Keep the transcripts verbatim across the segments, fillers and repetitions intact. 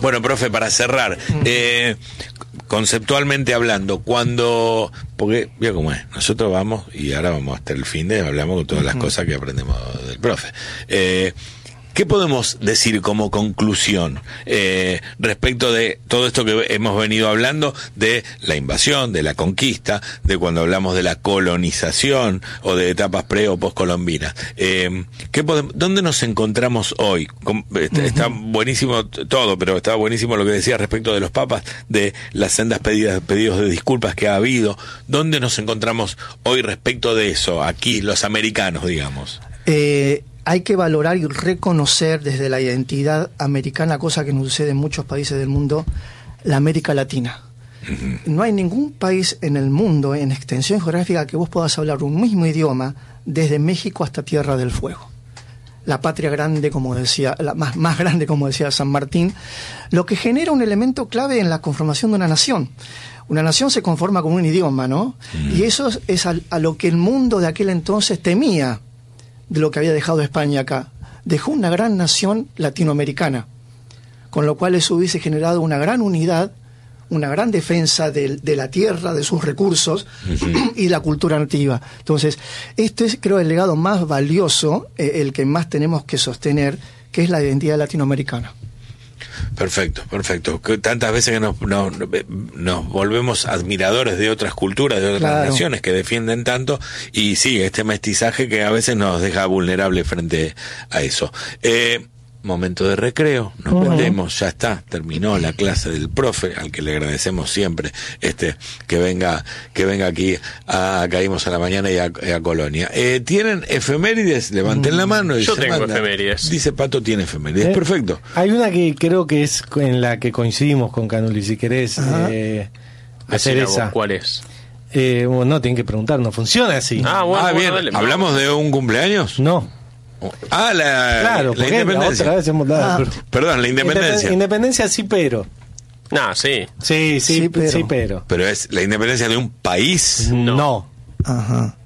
Bueno, profe, para cerrar, eh, conceptualmente hablando, cuando, porque, mira cómo es, nosotros vamos, y ahora vamos hasta el fin de, hablamos con todas las uh-huh. cosas que aprendemos del profe. Eh, ¿Qué podemos decir como conclusión eh, respecto de todo esto que hemos venido hablando de la invasión, de la conquista, de cuando hablamos de la colonización o de etapas pre o postcolombinas? Eh, ¿qué podemos, ¿Dónde nos encontramos hoy? Está, está buenísimo todo, pero está buenísimo lo que decía respecto de los papas, de las sendas pedidas, pedidos de disculpas que ha habido. ¿Dónde nos encontramos hoy respecto de eso, aquí, los americanos, digamos? Eh... Hay que valorar y reconocer desde la identidad americana, cosa que no sucede en muchos países del mundo, la América Latina. Uh-huh. No hay ningún país en el mundo, en extensión geográfica, que vos puedas hablar un mismo idioma desde México hasta Tierra del Fuego. La patria grande, como decía, la más, más grande, como decía San Martín, lo que genera un elemento clave en la conformación de una nación. Una nación se conforma con un idioma, ¿no? Uh-huh. Y eso es a, a lo que el mundo de aquel entonces temía de lo que había dejado España acá. Dejó una gran nación latinoamericana, con lo cual eso hubiese generado una gran unidad, una gran defensa de, de la tierra, de sus recursos uh-huh. y la cultura nativa. Entonces, este es, creo, el legado más valioso, eh, el que más tenemos que sostener, que es la identidad latinoamericana. Perfecto, perfecto. Que tantas veces que nos, nos, nos volvemos admiradores de otras culturas, de otras claro. naciones que defienden tanto, y sí, este mestizaje que a veces nos deja vulnerables frente a eso. Eh, momento de recreo, nos uh-huh. metemos, ya está, terminó la clase del profe, al que le agradecemos siempre este que venga que venga aquí a Caímos a la Mañana y a, y a Colonia. Eh, ¿Tienen efemérides? Levanten uh-huh. la mano. Y Yo se tengo manda. efemérides. Dice Pato, tiene efemérides. ¿Eh? Perfecto. Hay una que creo que es en la que coincidimos con Canuli, si querés uh-huh. eh, hacer esa. ¿Cuál es? Eh, bueno, no, tienen que preguntar, no funciona así. Ah, bueno, ah bien. bueno, dale, ¿Hablamos de un cumpleaños? No. Ah, la, claro, la independencia. La otra vez hemos dado, ah, perdón, la independencia. Independencia sí, pero. No, sí. Sí, sí, sí, pero. Sí, pero. Pero es la independencia de un país. No. no. Ajá.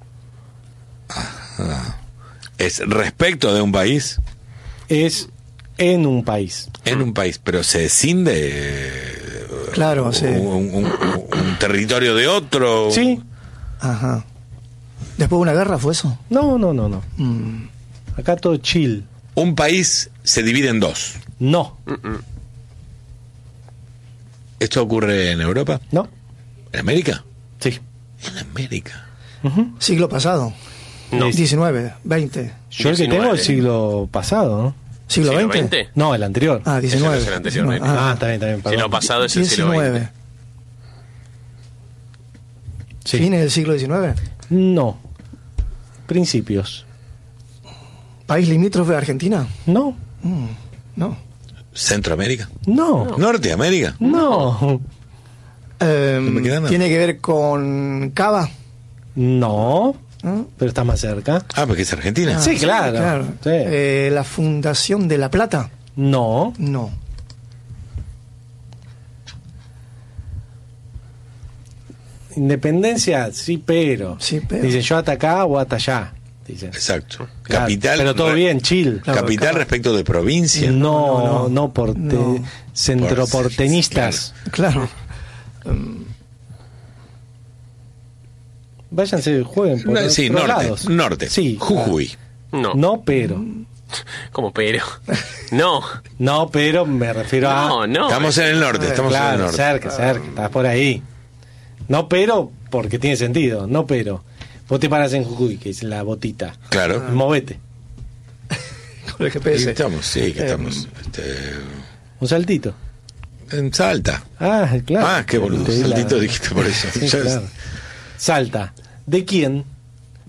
Ajá. ¿Es respecto de un país? Es en un país. En un país, pero se escinde. Claro, un, sí. Un, un, un territorio de otro. Sí. Ajá. ¿Después de una guerra fue eso? No, no, no, no. Mm. Acá todo chill. Un país se divide en dos. No. Mm-mm. ¿Esto ocurre en Europa? No. ¿En América? Sí. En América. Uh-huh. Siglo pasado. No. diecinueve, veinte. Yo el que tengo el siglo pasado, ¿no? ¿Siglo veinte? No, el anterior. Ah, diecinueve. Ese no es el anterior, diecinueve. ¿no? Ah, está bien, está bien. Perdón. Siglo pasado es el siglo veinte. Sí. ¿Fines del siglo diecinueve? No. Principios. ¿País limítrofe de Argentina? No. Mm, no. ¿Centroamérica? No. no. ¿Norteamérica? No. Eh, no me queda nada. ¿Tiene que ver con Cava? No. ¿Eh? Pero está más cerca. Ah, porque es Argentina. Ah, sí, claro. claro. Sí. Eh, ¿La Fundación de La Plata? No. No. Independencia, sí, pero. Sí, pero. Dice yo hasta acá o hasta allá. Dice. Exacto. Claro, Capital. pero todo bien, chill. Claro, capital claro. respecto de provincia. No, no, no, no porte, no. centroporteñistas. Claro. claro. Um, Váyanse, jueguen por no, sí, norte, lados. norte. Sí. Jujuy. No. No, pero. ¿Cómo pero? No. No, pero me refiero a. No, no. Estamos en el norte, estamos claro, en el norte. cerca, cerca, estás por ahí. No, pero, porque tiene sentido. No, pero. Vos te paras en Jujuy, que es la botita. Claro. Ah. Movete. Con el G P S. Sí, estamos, sí, que eh, estamos. Este, un saltito. En Salta. Ah, claro. Ah, qué boludo. Saltito la... dijiste por eso. Sí, claro. Salta. ¿De quién?